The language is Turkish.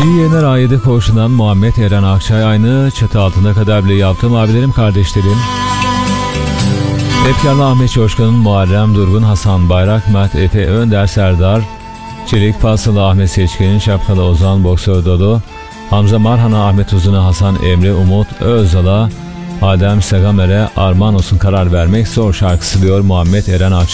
Bir Yener A7 koğuşundan Muhammed Eren Akçay, aynı çatı altında kadar bile yaptığım abilerim, kardeşlerim. Efkarlı Ahmet Coşkun'un, Muharrem Durgun, Hasan Bayrak, Mert Efe Önder, Serdar Çelik, Fasılı Ahmet Seçkin'in, Şapkalı Ozan, Boksör Dolu, Hamza Marhan'a, Ahmet Uzun'a, Hasan Emre, Umut Özal'a, Adem Segamer'e armağan olsun karar vermek zor şarkısı diyor Muhammed Eren Akçay.